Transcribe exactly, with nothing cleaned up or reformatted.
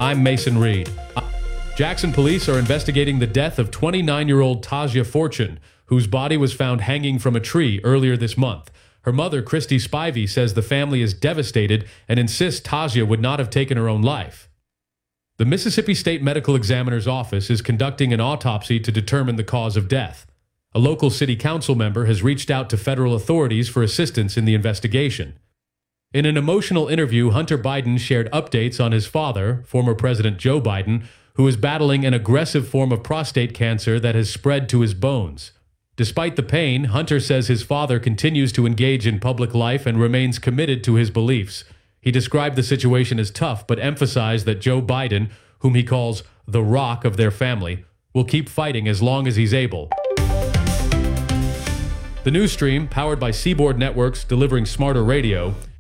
I'm Mason Reed. Jackson police are investigating the death of twenty-nine-year-old Tasia Fortune, whose body was found hanging from a tree earlier this month. Her mother, Christy Spivey, says the family is devastated and insists Tasia would not have taken her own life. The Mississippi State Medical Examiner's Office is conducting an autopsy to determine the cause of death. A local city council member has reached out to federal authorities for assistance in the investigation. In an emotional interview, Hunter Biden shared updates on his father, former President Joe Biden, who is battling an aggressive form of prostate cancer that has spread to his bones. Despite the pain, Hunter says his father continues to engage in public life and remains committed to his beliefs. He described the situation as tough, but emphasized that Joe Biden, whom he calls the rock of their family, will keep fighting as long as he's able. The news stream, powered by Seaboard Networks, delivering smarter radio,